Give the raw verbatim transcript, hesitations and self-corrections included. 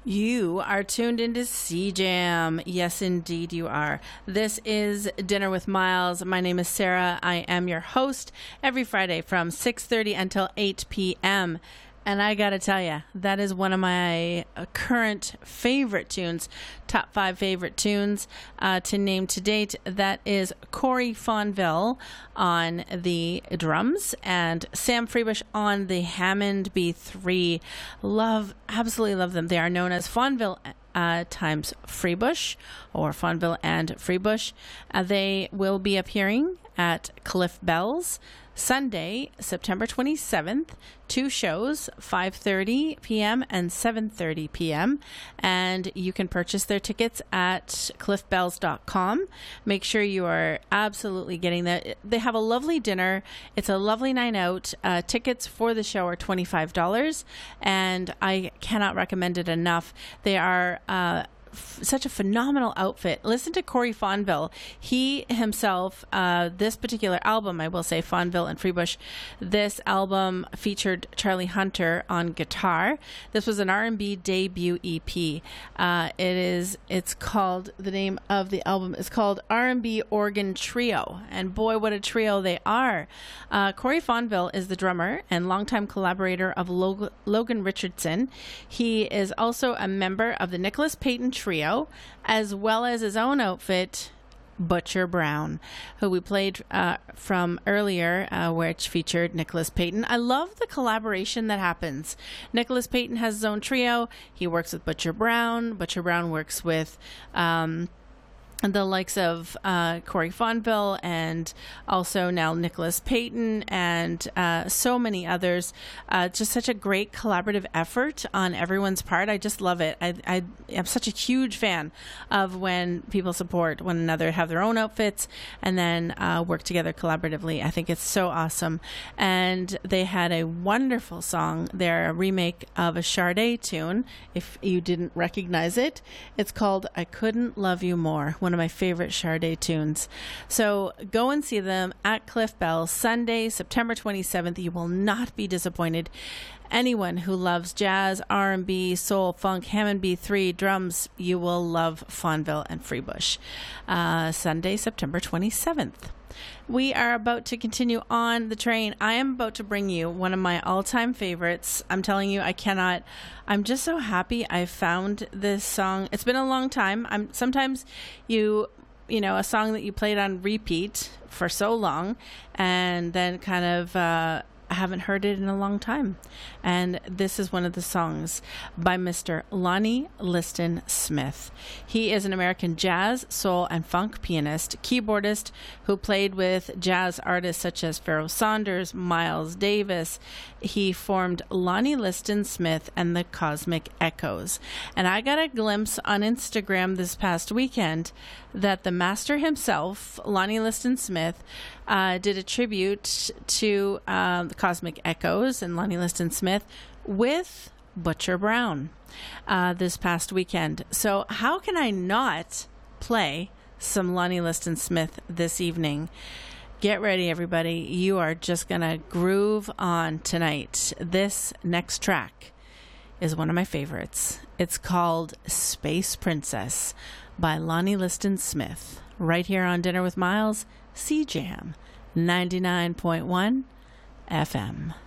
You are tuned into C Jam. Yes, indeed, you are. This is Dinner with Miles. My name is Sarah. I am your host every Friday from six thirty until eight p.m. And I got to tell you, that is one of my uh, current favorite tunes, top five favorite tunes uh, to name to date. That is Corey Fonville on the drums and Sam Freebush on the Hammond B three. Love, absolutely love them. They are known as Fonville Uh, times Freebush, or Fonville and Freebush. Uh, they will be appearing at Cliff Bell's Sunday, September twenty-seventh. Two shows, five thirty p.m. and seven thirty p.m. And you can purchase their tickets at cliff bells dot com. Make sure you are absolutely getting that. They have a lovely dinner. It's a lovely night out. Uh, tickets for the show are twenty-five dollars, and I cannot recommend it enough. They are uh, f- such a phenomenal outfit. Listen to Corey Fonville. He himself, uh, this particular album, I will say, Fonville and Freebush, this album featured Charlie Hunter on guitar. This was an R and B debut E P. Uh, it is, it's called, the name of the album is called R and B Organ Trio. And boy, what a trio they are. Uh, Corey Fonville is the drummer and longtime collaborator of Log- Logan Richardson. He is also a member of the Nicholas Payton Trio, as well as his own outfit, Butcher Brown, who we played uh, from earlier, uh, which featured Nicholas Payton. I love the collaboration that happens. Nicholas Payton has his own trio. He works with Butcher Brown. Butcher Brown works with um, the likes of uh, Corey Fonville and also now Nicholas Payton and uh, so many others. Uh, just such a great collaborative effort on everyone's part. I just love it. I, I am such a huge fan of when people support one another, have their own outfits, and then uh, work together collaboratively. I think it's so awesome. And they had a wonderful song. They're a remake of a Sade tune, if you didn't recognize it. It's called I Couldn't Love You More, one of my favorite Sade tunes. So go and see them at Cliff Bell Sunday, September twenty-seventh. You will not be disappointed. Anyone who loves jazz, R and B, soul, funk, Hammond B three, drums, you will love Fonville and Freebush. Uh, Sunday, September twenty-seventh. We are about to continue on the train. I am about to bring you one of my all-time favorites. I'm telling you, I cannot. I'm just so happy I found this song. It's been a long time. I'm sometimes you, you know, a song that you played on repeat for so long, and then kind of uh, I haven't heard it in a long time. And this is one of the songs by Mister Lonnie Liston Smith. He is an American jazz, soul, and funk pianist, keyboardist who played with jazz artists such as Pharoah Sanders, Miles Davis. He formed Lonnie Liston Smith and the Cosmic Echoes. And I got a glimpse on Instagram this past weekend that the master himself, Lonnie Liston Smith, uh, did a tribute to uh, the Cosmic Echoes and Lonnie Liston Smith with Butcher Brown uh, this past weekend. So how can I not play some Lonnie Liston Smith this evening? Get ready, everybody. You are just going to groove on tonight. This next track is one of my favorites. It's called Space Princess by Lonnie Liston Smith, right here on Dinner with Miles, C Jam ninety-nine point one F M.